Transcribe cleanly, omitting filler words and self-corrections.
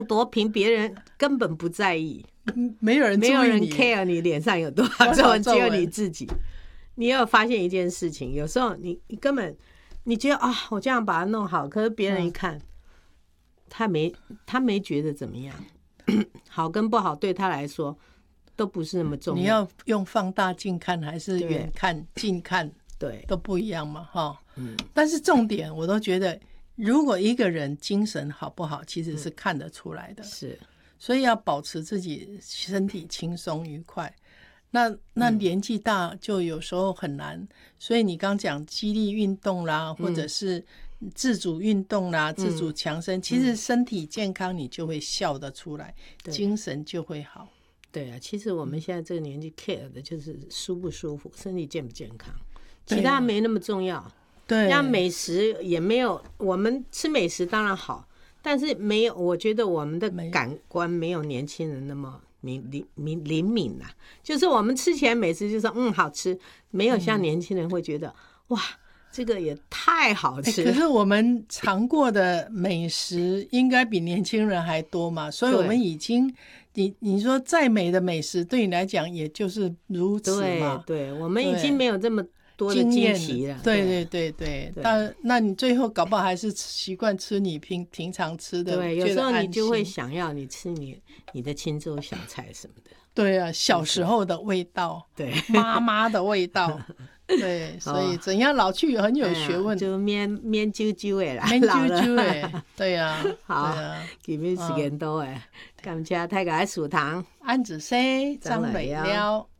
多平，别人根本不在意， 没有人注意你， 没有人 care 你脸上有多少皱纹，只有你自己。你有发现一件事情，有时候你根本你觉得啊，我这样把它弄好，可是别人一看，他没觉得怎么样，好跟不好对他来说都不是那么重要。 你要用放大镜看还是远看近看， 对， 都不一样嘛，哈。但是重点我都觉得，如果一个人精神好不好，其实是看得出来的。 是， 所以要保持自己身体轻松愉快。那年纪大就有时候很难，所以你刚讲肌力运动啦，或者是自主运动啦，自主强身，其实身体健康你就会笑得出来，精神就会好。 对啊，其实我们现在这个年纪 care 的就是舒不舒服，身体健不健康，其他没那么重要。 对， 像美食也没有，我们吃美食当然好，但是没有，我觉得我们的感官没有年轻人那么灵敏啦。就是我们吃起来美食就说好吃，没有像年轻人会觉得哇，这个也太好吃了。 可是我们尝过的美食应该比年轻人还多嘛，所以我们已经你说再美的美食对你来讲也就是如此嘛。 对，我们已经没有这么多的惊奇了。 对，那你最后搞不好还是习惯吃你平常吃的。 对，有时候你就会想要你吃你的清粥小菜什么的。 对啊，小时候的味道， 对， 妈妈的味道。对，所以怎样老去很有学问， 就免揪揪的啦， 免揪揪的，对啊。 好，今日时间到诶，感谢大家的收听， 安子生张美了。